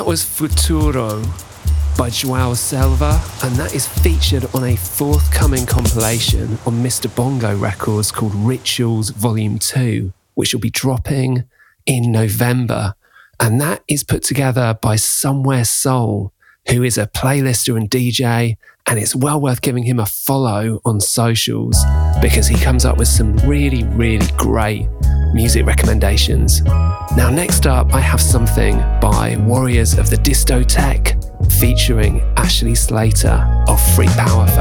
was Futuro by Joao Selva, and that is featured on a forthcoming compilation on Mr. Bongo Records called Rituals Volume 2, which will be dropping in November. And that is put together by Somewhere Soul, who is a playlister and DJ, and it's well worth giving him a follow on socials because he comes up with some really, really great music recommendations. Now, next up, I have something by Warriors of the Distotech featuring Ashley Slater of Free Power.